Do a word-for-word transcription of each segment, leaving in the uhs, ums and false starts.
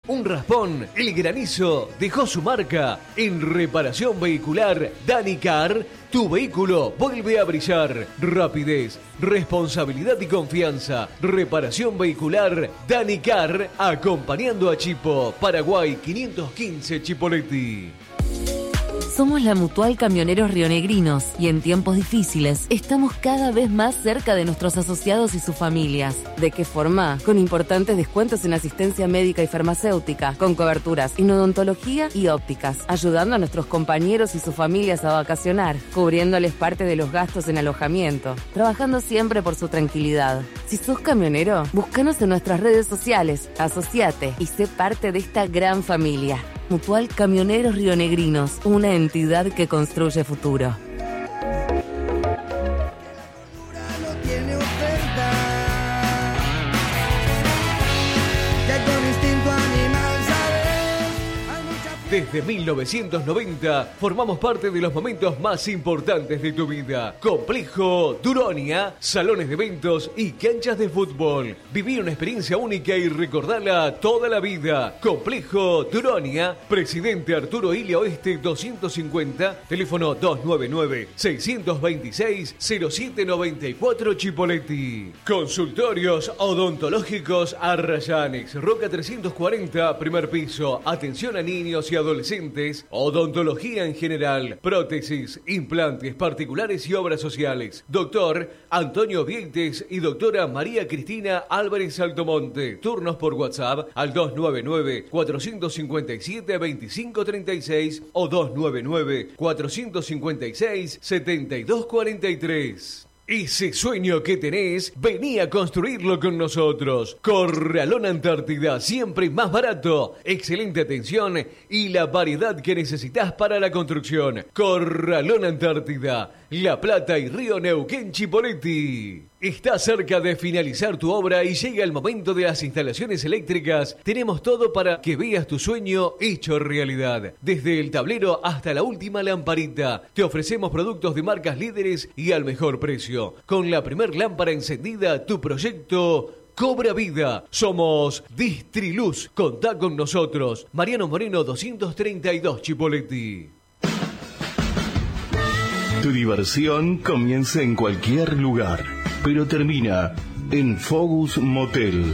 un raspón, el granizo dejó su marca. En reparación vehicular Danicar, tu vehículo vuelve a brillar. Rapidez, responsabilidad y confianza. Reparación vehicular Danicar, acompañando a Chipo, Paraguay quinientos quince Chipoleti. Somos la Mutual Camioneros Rionegrinos y en tiempos difíciles estamos cada vez más cerca de nuestros asociados y sus familias. ¿De qué forma? Con importantes descuentos en asistencia médica y farmacéutica, con coberturas en odontología y ópticas, ayudando a nuestros compañeros y sus familias a vacacionar, cubriéndoles parte de los gastos en alojamiento, trabajando siempre por su tranquilidad. Si sos camionero, búscanos en nuestras redes sociales, asociate y sé parte de esta gran familia. Mutual Camioneros Rionegrinos, una entidad que construye futuro. Desde mil novecientos noventa formamos parte de los momentos más importantes de tu vida. Complejo Duronia, salones de eventos y canchas de fútbol. Viví una experiencia única y recordala toda la vida. Complejo Duronia, Presidente Arturo Illia Oeste doscientos cincuenta, teléfono dos nueve nueve, seis dos seis, cero siete nueve cuatro Chipoleti. Consultorios odontológicos Arrayanes, Roca trescientos cuarenta, primer piso. Atención a niños y adolescentes, odontología en general, prótesis, implantes particulares y obras sociales. Doctor Antonio Vieites y doctora María Cristina Álvarez Altomonte. Turnos por WhatsApp al dos nueve nueve, cuatro cinco siete, dos cinco tres seis o dos nueve nueve, cuatro cinco seis, siete dos cuatro tres. Ese sueño que tenés, vení a construirlo con nosotros. Corralón Antártida, siempre más barato, excelente atención y la variedad que necesitas para la construcción. Corralón Antártida, La Plata y Río Neuquén Chipoleti. Está cerca de finalizar tu obra y llega el momento de las instalaciones eléctricas. Tenemos todo para que veas tu sueño hecho realidad. Desde el tablero hasta la última lamparita. Te ofrecemos productos de marcas líderes y al mejor precio. Con la primer lámpara encendida, tu proyecto cobra vida. Somos Distriluz. Contá con nosotros. Mariano Moreno doscientos treinta y dos Chipoleti. Tu diversión comienza en cualquier lugar, pero termina en Focus Motel.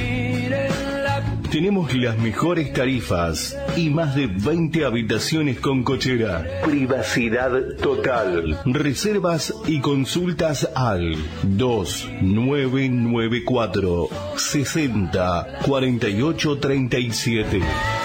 Tenemos las mejores tarifas y más de veinte habitaciones con cochera. Privacidad total. Reservas y consultas al dos nueve nueve cuatro, sesenta, cuarenta y ocho treinta y siete.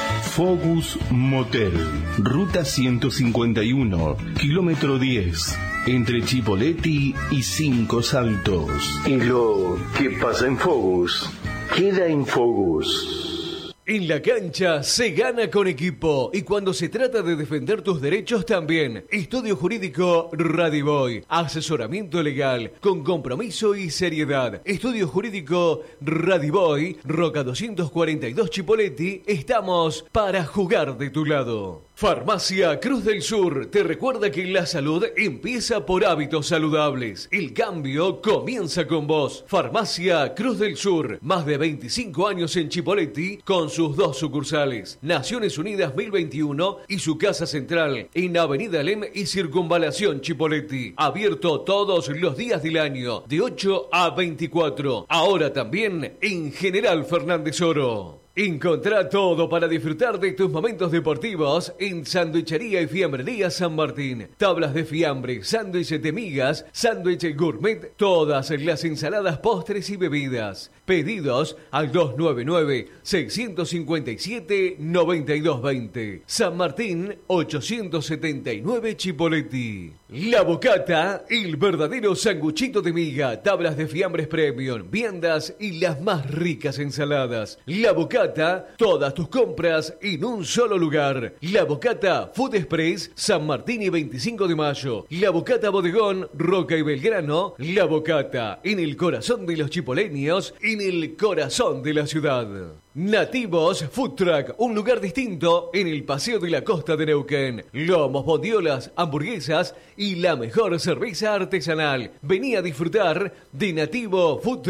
Focus Motel, ruta ciento cincuenta y uno, kilómetro diez, entre Chipoleti y Cinco Saltos. Y lo que pasa en Focus, queda en Focus. En la cancha se gana con equipo y cuando se trata de defender tus derechos también. Estudio Jurídico Radiboy. Asesoramiento legal con compromiso y seriedad. Estudio Jurídico Radiboy, Roca doscientos cuarenta y dos Chipoleti. Estamos para jugar de tu lado. Farmacia Cruz del Sur te recuerda que la salud empieza por hábitos saludables. El cambio comienza con vos. Farmacia Cruz del Sur, más de veinticinco años en Chipoleti con sus dos sucursales. Naciones Unidas mil veintiuno y su casa central en Avenida Lem y Circunvalación Chipoleti. Abierto todos los días del año de ocho a veinticuatro. Ahora también en General Fernández Oro. Encontrá todo para disfrutar de tus momentos deportivos en Sanduichería y Fiambrería San Martín. Tablas de fiambre, sándwiches de migas, sándwich gourmet, todas las ensaladas, postres y bebidas. Pedidos al dos nueve nueve, seis cinco siete, nueve dos dos cero. San Martín ochocientos setenta y nueve Chipoleti. La Bocata, el verdadero sanguchito de miga, tablas de fiambres premium, viandas y las más ricas ensaladas. La Bocata, todas tus compras en un solo lugar. La Bocata Food Express, San Martín y veinticinco de mayo. La Bocata Bodegón, Roca y Belgrano. La Bocata, en el corazón de los chipoleños, en el corazón de la ciudad. Nativos Food Truck, un lugar distinto en el Paseo de la Costa de Neuquén. Lomos, bondiolas, hamburguesas y la mejor cerveza artesanal. Vení a disfrutar de Nativo Food Truck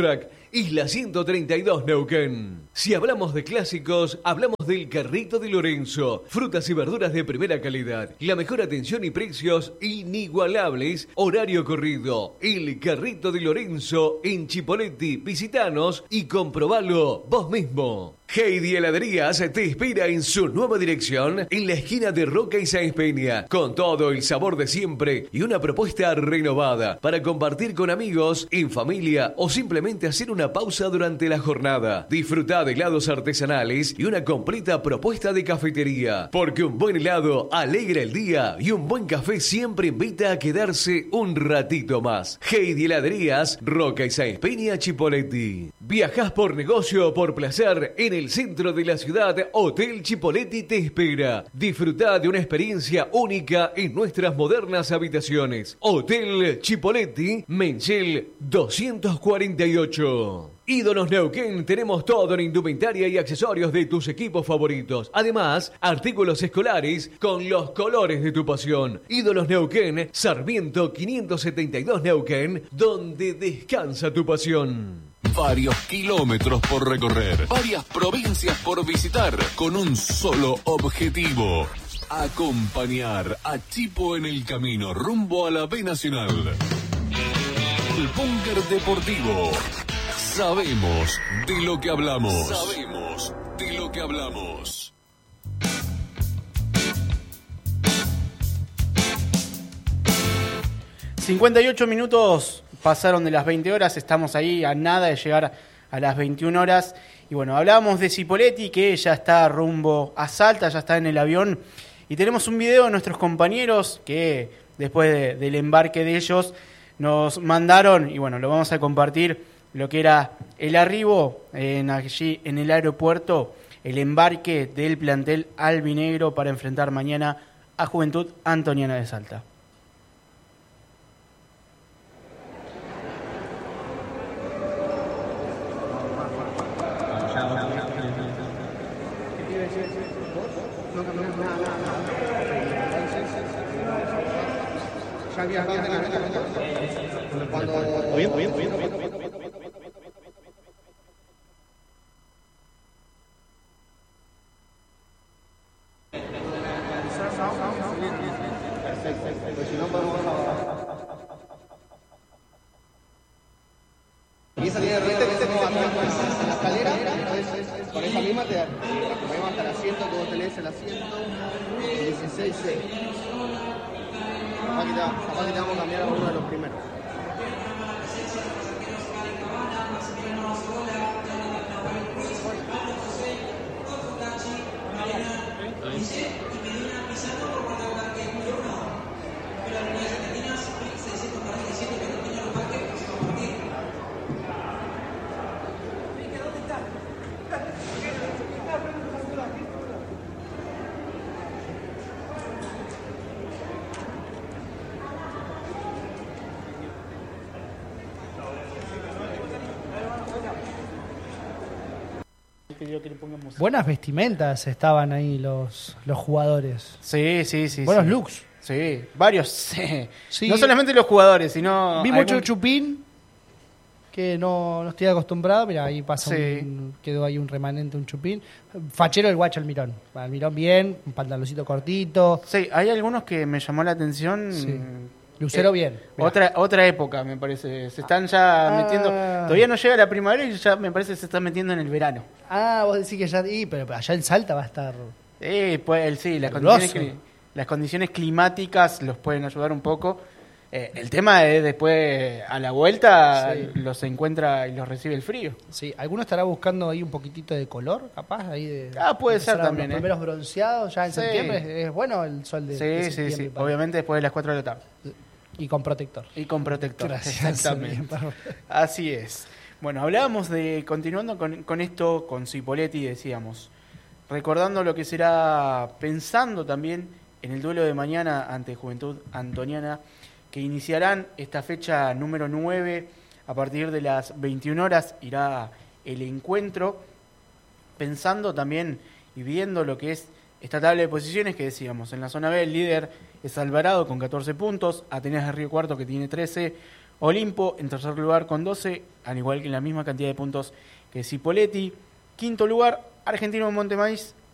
Isla ciento treinta y dos Neuquén. Si hablamos de clásicos, hablamos del Carrito de Lorenzo. Frutas y verduras de primera calidad. La mejor atención y precios inigualables. Horario corrido. El Carrito de Lorenzo en Chipoleti. Visitanos y comprobalo vos mismo. Heidi Heladerías te espera en su nueva dirección en la esquina de Roca y Sáenz Peña, con todo el sabor de siempre y una propuesta renovada para compartir con amigos, en familia o simplemente hacer una pausa durante la jornada. Disfruta de helados artesanales y una completa propuesta de cafetería, porque un buen helado alegra el día y un buen café siempre invita a quedarse un ratito más. Heidi Heladerías, Roca y Sáenz Peña, Chipoleti. Viajás por negocio o por placer en el centro de la ciudad, Hotel Chipoleti te espera. Disfruta de una experiencia única en nuestras modernas habitaciones. Hotel Chipoleti, Menchel doscientos cuarenta y ocho. Ídolos Neuquén, tenemos todo en indumentaria y accesorios de tus equipos favoritos. Además, artículos escolares con los colores de tu pasión. Ídolos Neuquén, Sarmiento quinientos setenta y dos Neuquén, donde descansa tu pasión. Varios kilómetros por recorrer, varias provincias por visitar, con un solo objetivo: acompañar a Chipo en el camino rumbo a la B Nacional. El Búnker Deportivo. Sabemos de lo que hablamos. Sabemos de lo que hablamos. cincuenta y ocho minutos pasaron de las veinte horas, estamos ahí a nada de llegar a las veintiuna horas. Y bueno, hablábamos de Cipolletti, que ya está rumbo a Salta, ya está en el avión. Y tenemos un video de nuestros compañeros que después de, del embarque de ellos nos mandaron, y bueno, lo vamos a compartir, lo que era el arribo en, allí en el aeropuerto, el embarque del plantel albinegro para enfrentar mañana a Juventud Antoniana de Salta. Y esa línea de repente que se como atrás en la escalera, entonces con esa misma te movemos hasta el asiento, que vos tenés el asiento dieciséis C. Capaz que te, capaz que te vamos a cambiar a uno de los primeros. Buenas vestimentas estaban ahí los, los jugadores. Sí, sí, sí. Buenos sí. looks. Sí, varios. Sí. Sí. No solamente los jugadores, sino... Vi algún... mucho chupín, que no, no estoy acostumbrado. Mira, ahí pasa Sí. un, quedó ahí un remanente, un chupín. Fachero el guacho Almirón. Almirón bien, un pantaloncito cortito. Sí, hay algunos que me llamó la atención. Sí. Lucero Eh, bien. Mirá. Otra otra época, me parece. Se están ya Ah. metiendo... Todavía no llega la primavera y ya me parece que se están metiendo en el verano. Ah, vos decís que ya... Y, pero allá en Salta va a estar... Eh, pues, el- sí, las Fabuloso. condiciones, cli- las condiciones climáticas los pueden ayudar un poco. Eh, el tema es después, a la vuelta, Sí. los encuentra y los recibe el frío. Sí, ¿alguno estará buscando ahí un poquitito de color, capaz? Ahí de, Ah, puede empezar ser a- también, Los ¿eh? primeros bronceados ya en Sí. septiembre. Es, es bueno el sol de, de Sí, sí, septiembre. sí. para- Obviamente después de las cuatro de la tarde. Y con protector. Y con protector. Gracias. Exactamente. Bien, perfecto. Así es. Bueno, hablábamos de, continuando con, con esto, con Cipolletti, decíamos, recordando lo que será, pensando también en el duelo de mañana ante Juventud Antoniana, que iniciarán esta fecha número nueve, a partir de las veintiuna horas irá el encuentro, pensando también y viendo lo que es esta tabla de posiciones que decíamos. En la zona B el líder es Alvarado con catorce puntos, Atenas de Río Cuarto que tiene trece, Olimpo en tercer lugar con doce, al igual que la misma cantidad de puntos que Cipolletti. Quinto lugar, Argentino Montemaíz